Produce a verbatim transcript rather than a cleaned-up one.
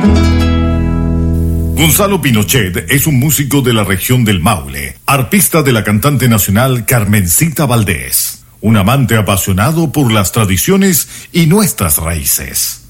Gonzalo Pinochet es un músico de la región del Maule, arpista de la cantante nacional Carmencita Valdés, un amante apasionado por las tradiciones y nuestras raíces.